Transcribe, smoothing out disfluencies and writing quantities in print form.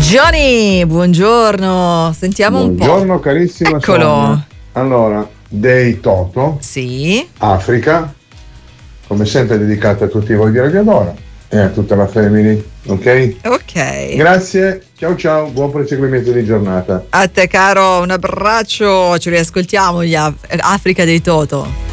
Johnny, buongiorno. Sentiamo un po'. Buongiorno carissima Eccolo. Sonia. Allora, Dei Toto, Sì. Africa, come sempre dedicata a tutti voi di Radio Adora e a tutta la family, ok? Ok. Grazie, ciao, buon proseguimento di giornata. A te caro, un abbraccio. Ci riascoltiamo gli Africa dei Toto.